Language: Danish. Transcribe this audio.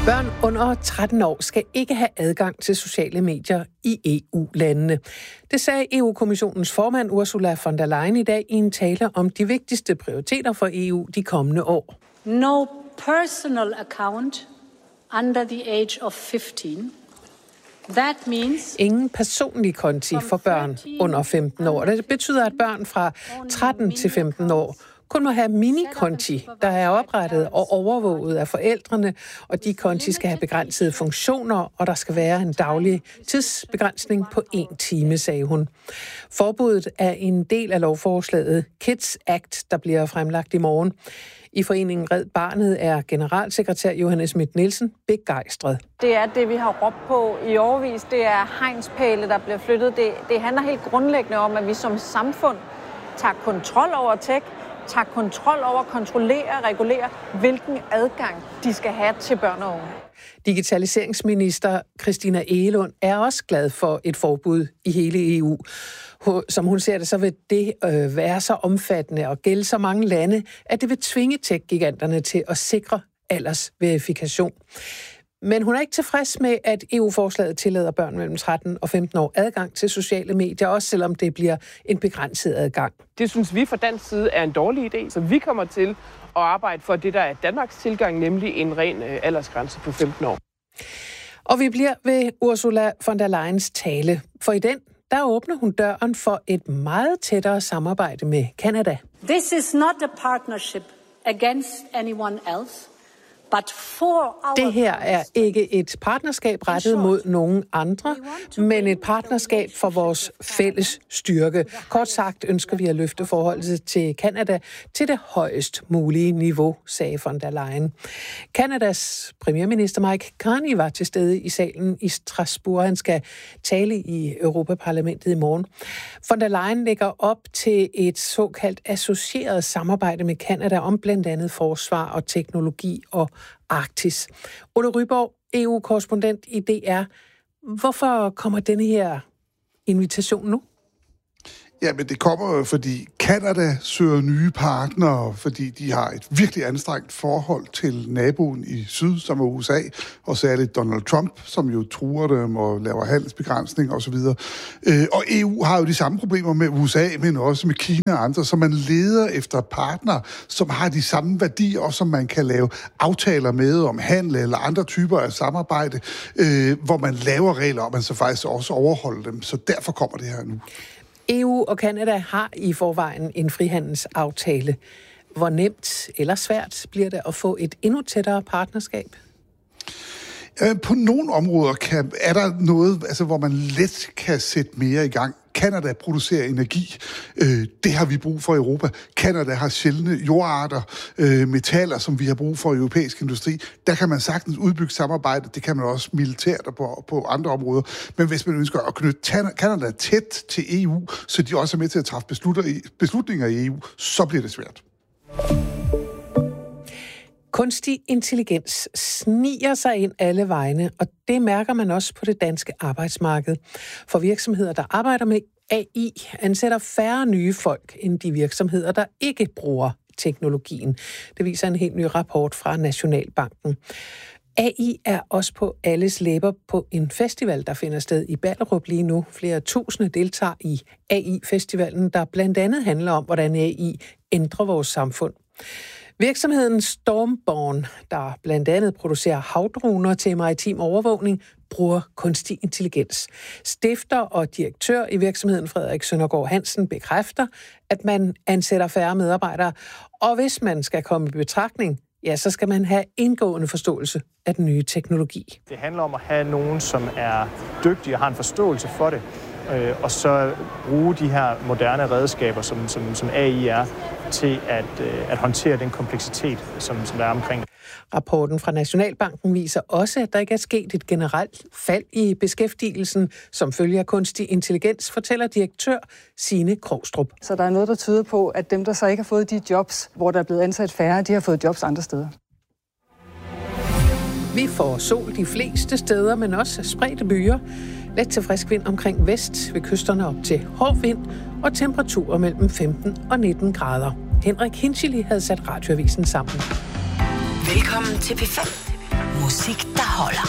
Børn under 13 år skal ikke have adgang til sociale medier i EU-landene. Det sagde EU-kommissionens formand Ursula von der Leyen i dag i en tale om de vigtigste prioriteter for EU de kommende år. No personal account under the age of 15. That means ingen personlig konti for børn under 15 år. Det betyder, at børn fra 13 til 15 år kun må have minikonti, der er oprettet og overvåget af forældrene, og de konti skal have begrænsede funktioner, og der skal være en daglig tidsbegrænsning på 1 time, sagde hun. Forbuddet er en del af lovforslaget Kids Act, der bliver fremlagt i morgen. I foreningen Red Barnet er generalsekretær Johannes Schmidt Nielsen begejstret. Det er det, vi har råbt på i årevis. Det er hegnspæle, der bliver flyttet. Det handler helt grundlæggende om, at vi som samfund tager kontrol over tech, tager kontrol over, kontrollerer, regulerer, hvilken adgang de skal have til børn og unge. Digitaliseringsminister Christina Egelund er også glad for et forbud i hele EU. Som hun ser det, så vil det være så omfattende og gælde så mange lande, at det vil tvinge tech-giganterne til at sikre aldersverifikation. Men hun er ikke tilfreds med, at EU-forslaget tillader børn mellem 13 og 15 år adgang til sociale medier, også selvom det bliver en begrænset adgang. Det synes vi fra dansk side er en dårlig idé, så vi kommer til at arbejde for det, der er Danmarks tilgang, nemlig en ren aldersgrænse på 15 år. Og vi bliver ved Ursula von der Leyens tale, for i den, der åbner hun døren for et meget tættere samarbejde med Canada. This is not a partnership against anyone else. Det her er ikke et partnerskab rettet mod nogen andre, men et partnerskab for vores fælles styrke. Kort sagt ønsker vi at løfte forholdet til Canada til det højest mulige niveau, sagde von der Leyen. Canadas premierminister Mike Carney var til stede i salen i Strasbourg. Han skal tale i Europaparlamentet i morgen. Von der Leyen lægger op til et såkaldt associeret samarbejde med Canada om blandt andet forsvar og teknologi og Arktis. Ole Ryborg, EU-korrespondent i DR. Hvorfor kommer denne her invitation nu? Ja, men det kommer fordi Canada søger nye partnere, fordi de har et virkelig anstrengt forhold til naboen i syd, som er USA, og særligt Donald Trump, som jo truer dem og laver handelsbegrænsning osv. Og EU har jo de samme problemer med USA, men også med Kina og andre, så man leder efter partnere, som har de samme værdier, og som man kan lave aftaler med om handel eller andre typer af samarbejde, hvor man laver regler, og man så faktisk også overholder dem. Så derfor kommer det her nu. EU og Canada har i forvejen en frihandelsaftale. Hvor nemt eller svært bliver det at få et endnu tættere partnerskab? På nogle områder er der noget, altså, hvor man let kan sætte mere i gang. Canada producerer energi. Det har vi brug for i Europa. Canada har sjældne jordarter, metaller, som vi har brug for i europæisk industri. Der kan man sagtens udbygge samarbejdet. Det kan man også militært og på andre områder. Men hvis man ønsker at knytte Canada tæt til EU, så de også er med til at træffe beslutninger i EU, så bliver det svært. Kunstig intelligens sniger sig ind alle vegne, og det mærker man også på det danske arbejdsmarked. For virksomheder, der arbejder med AI, ansætter færre nye folk end de virksomheder, der ikke bruger teknologien. Det viser en helt ny rapport fra Nationalbanken. AI er også på alles læber på en festival, der finder sted i Ballerup lige nu. Flere tusinde deltager i AI-festivalen, der blandt andet handler om, hvordan AI ændrer vores samfund. Virksomheden Stormborn, der blandt andet producerer havdroner til maritim overvågning, bruger kunstig intelligens. Stifter og direktør i virksomheden Frederik Søndergaard Hansen bekræfter, at man ansætter færre medarbejdere, og hvis man skal komme i betragtning, ja, så skal man have indgående forståelse af den nye teknologi. Det handler om at have nogen, som er dygtige og har en forståelse for det, og så bruge de her moderne redskaber, som AI er, til at håndtere den kompleksitet, som der er omkring. Rapporten fra Nationalbanken viser også, at der ikke er sket et generelt fald i beskæftigelsen, som følger kunstig intelligens, fortæller direktør Signe Krogstrup. Så der er noget, der tyder på, at dem, der så ikke har fået de jobs, hvor der er blevet ansat færre, de har fået jobs andre steder. Vi får sol de fleste steder, men også spredte byer. Let til frisk vind omkring vest, ved kysterne op til hård vind og temperaturer mellem 15 og 19 grader. Henrik Hinchili havde sat radioavisen sammen. Velkommen til P5. Musik, der holder.